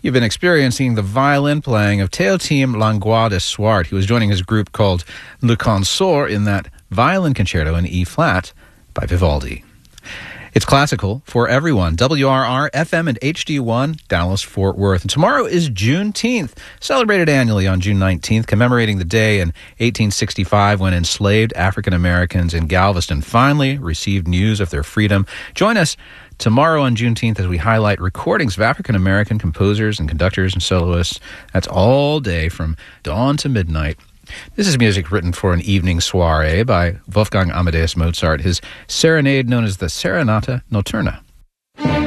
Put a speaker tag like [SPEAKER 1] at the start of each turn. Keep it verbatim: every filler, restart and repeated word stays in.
[SPEAKER 1] You've been experiencing the violin playing of Théotime Langlois de Swart. He was joining his group called Le Consort in that violin concerto in E-flat by Vivaldi. It's classical for everyone. W R R, F M, and H D one, Dallas-Fort Worth. And tomorrow is Juneteenth, celebrated annually on June nineteenth, commemorating the day in eighteen sixty-five when enslaved African Americans in Galveston finally received news of their freedom. Join us tomorrow on Juneteenth as we highlight recordings of African American composers and conductors and soloists. That's all day from dawn to midnight. This is music written for an evening soiree by Wolfgang Amadeus Mozart, his serenade known as the Serenata Notturna.